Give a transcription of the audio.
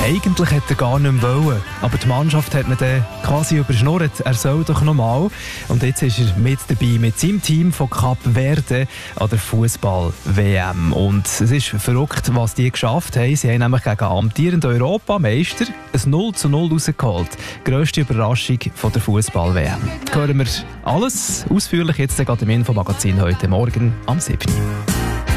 Eigentlich hätte er gar nicht mehr wollen, aber die Mannschaft hat ihn dann quasi überschnurrt. Er soll doch nochmal. Und jetzt ist er mit dabei, mit seinem Team von Kap Verde an der Fußball-WM. Und es ist verrückt, was die geschafft haben. Sie haben nämlich gegen amtierenden Europameister ein 0:0 rausgeholt. Die grösste Überraschung von der Fußball-WM. Hören wir alles ausführlich jetzt gerade im Infomagazin heute Morgen am 7.